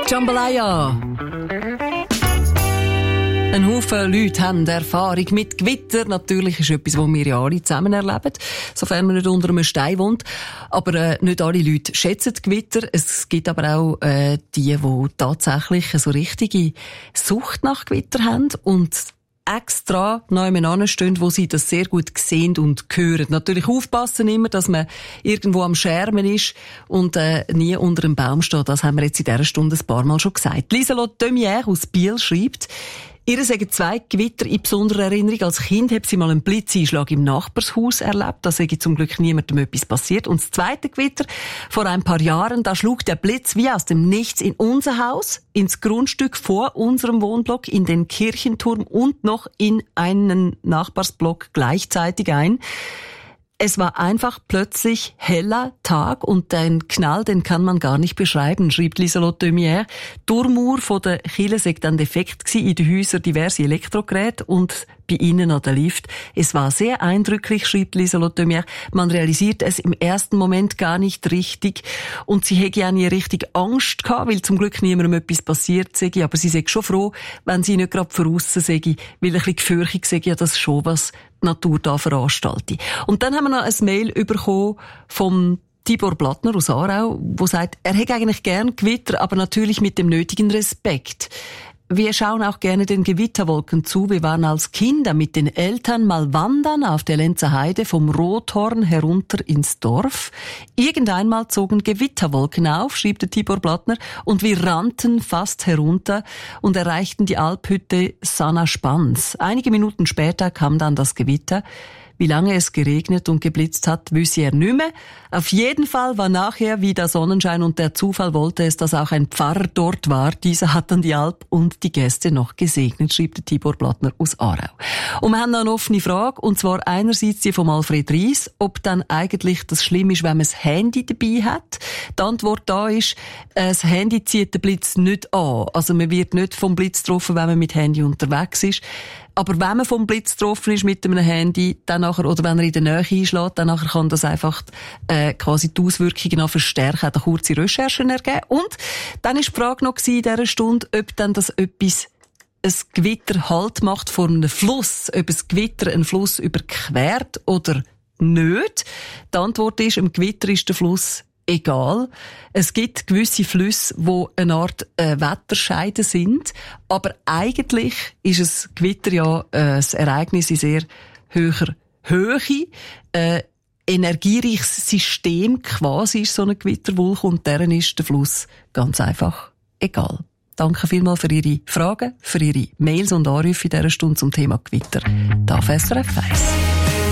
Jambalaya. Ein Haufen Leute haben Erfahrung mit Gewitter. Natürlich ist etwas, was wir ja alle zusammen erleben, sofern man nicht unter einem Stein wohnt. Aber nicht alle Leute schätzen Gewitter. Es gibt aber auch die tatsächlich so richtige Sucht nach Gewitter haben und extra nebeneinander stehen, wo sie das sehr gut sehen und hören. Natürlich aufpassen immer, dass man irgendwo am Schermen ist und nie unter einem Baum steht. Das haben wir jetzt in dieser Stunde ein paar Mal schon gesagt. Lieselotte Demière aus Biel schreibt, ihr sagen 2 Gewitter in besonderer Erinnerung. Als Kind hat sie mal einen Blitzeinschlag im Nachbarshaus erlebt. Da sei zum Glück niemandem etwas passiert. Und das zweite Gewitter, vor ein paar Jahren, da schlug der Blitz wie aus dem Nichts in unser Haus, ins Grundstück vor unserem Wohnblock, in den Kirchenturm und noch in einen Nachbarsblock gleichzeitig ein. Es war einfach plötzlich heller Tag und den Knall, den kann man gar nicht beschreiben, schreibt Lieselotte Demière. Die Turmuhr von der Kirche sei dann defekt gsi, in den Häusern diverse Elektrogeräte und bei ihnen an der Lift. Es war sehr eindrücklich, schreibt Lieselotte Demière. Man realisiert es im ersten Moment gar nicht richtig und sie hätte ja nie richtig Angst gehabt, weil zum Glück niemandem etwas passiert sei, aber sie sei schon froh, wenn sie nicht gerade voraus sei, weil ein bisschen gefürchtig sei ja das schon, was die Natur da veranstaltet. Und dann haben wir noch ein Mail bekommen vom Tibor Blattner aus Aarau, der sagt, er hätte eigentlich gern Gewitter, aber natürlich mit dem nötigen Respekt. Wir schauen auch gerne den Gewitterwolken zu. Wir waren als Kinder mit den Eltern mal wandern auf der Lenzer Heide vom Rothorn herunter ins Dorf. Irgendeinmal zogen Gewitterwolken auf, schrieb der Tibor Blattner, und wir rannten fast herunter und erreichten die Alphütte Sanna-Spans. Einige Minuten später kam dann das Gewitter. Wie lange es geregnet und geblitzt hat, wüsste er nicht mehr. Auf jeden Fall war nachher wieder Sonnenschein und der Zufall wollte es, dass auch ein Pfarrer dort war. Dieser hat dann die Alp und die Gäste noch gesegnet, schrieb der Tibor Blattner aus Aarau. Und wir haben noch eine offene Frage, und zwar einerseits die von Alfred Ries, ob dann eigentlich das schlimm ist, wenn man das Handy dabei hat. Die Antwort da ist, das Handy zieht den Blitz nicht an. Also man wird nicht vom Blitz getroffen, wenn man mit Handy unterwegs ist. Aber wenn man vom Blitz getroffen ist mit einem Handy, dann nachher, oder wenn er in der Nähe einschlägt, dann nachher kann das einfach quasi die Auswirkungen noch verstärken, hat eine kurze Recherchen ergeben. Und dann ist die Frage noch in dieser Stunde, ob dann das etwas ein Gewitter Halt macht vor einem Fluss, ob ein Gewitter einen Fluss überquert oder nicht. Die Antwort ist, im Gewitter ist der Fluss egal. Es gibt gewisse Flüsse, die eine Art Wetterscheide sind, aber eigentlich ist ein Gewitter ja ein Ereignis in sehr hoher Höhe. Energiereiches System quasi ist so eine Gewitterwolke und deren ist der Fluss ganz einfach egal. Danke vielmals für Ihre Fragen, für Ihre Mails und Anrufe in dieser Stunde zum Thema Gewitter. Da auf SRF 1.